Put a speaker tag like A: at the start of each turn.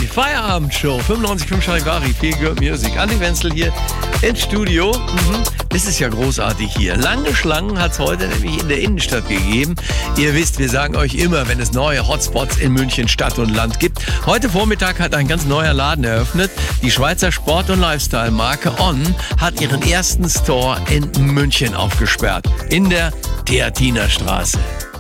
A: Die Feierabendshow 95.5 Charivari, Feel Good Music. Andi Wenzel hier ins Studio. Das ist ja großartig hier. Lange Schlangen hat es heute nämlich in der Innenstadt gegeben. Ihr wisst, wir sagen euch immer, wenn es neue Hotspots in München Stadt und Land gibt. Heute Vormittag hat ein ganz neuer Laden eröffnet. Die Schweizer Sport- und Lifestyle-Marke On hat ihren ersten Store in München aufgesperrt. In der Theatinerstraße.